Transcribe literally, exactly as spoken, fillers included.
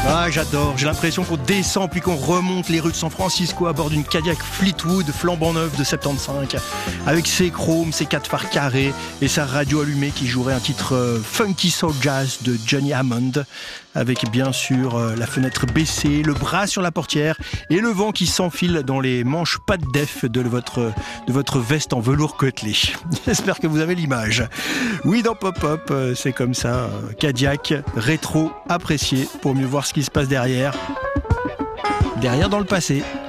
Ah, j'adore. J'ai l'impression qu'on descend puis qu'on remonte les rues de San Francisco à bord d'une Cadillac Fleetwood flambant neuve de soixante-quinze, avec ses chromes, ses quatre phares carrés et sa radio allumée qui jouerait un titre euh, funky soul jazz de Johnny Hammond, avec bien sûr euh, la fenêtre baissée, le bras sur la portière et le vent qui s'enfile dans les manches pas de def de votre, de votre veste en velours côtelé. J'espère que vous avez l'image. Oui, dans Pop-Up, euh, c'est comme ça. Euh, Cadillac, rétro, apprécié pour mieux voir ce qui se passe derrière. Derrière dans le passé.